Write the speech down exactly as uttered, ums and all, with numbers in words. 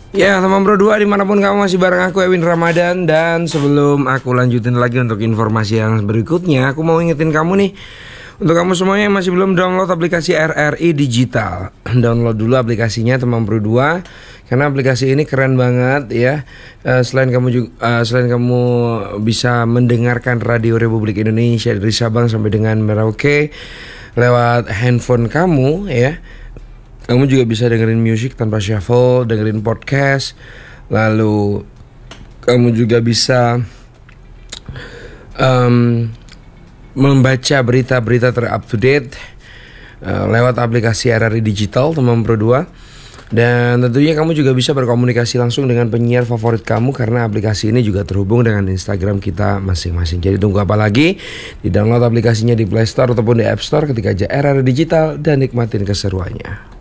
Ya, teman Bro dua dimanapun kamu masih bareng aku Ewin Ramadan. Dan sebelum aku lanjutin lagi untuk informasi yang berikutnya, aku mau ingetin kamu nih, untuk kamu semuanya yang masih belum download aplikasi R R I Digital, download dulu aplikasinya teman Bro dua, karena aplikasi ini keren banget ya. uh, Selain kamu juga, uh, selain kamu bisa mendengarkan Radio Republik Indonesia dari Sabang sampai dengan Merauke lewat handphone kamu ya, kamu juga bisa dengerin musik tanpa shuffle, dengerin podcast. Lalu kamu juga bisa um, membaca berita-berita ter-up to date uh, lewat aplikasi R R I Digital teman Pro dua. Dan tentunya kamu juga bisa berkomunikasi langsung dengan penyiar favorit kamu, karena aplikasi ini juga terhubung dengan Instagram kita masing-masing. Jadi tunggu apa lagi? Di download aplikasinya di Play Store ataupun di App Store, ketika aja R R I Digital dan nikmatin keseruannya.